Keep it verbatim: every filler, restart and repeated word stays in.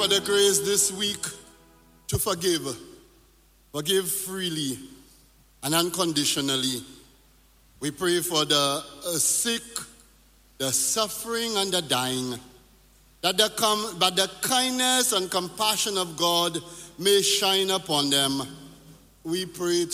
for the grace this week to forgive. Forgive freely and unconditionally. We pray for the uh, sick, the suffering, and the dying, that the, com- that the kindness and compassion of God may shine upon them. We pray to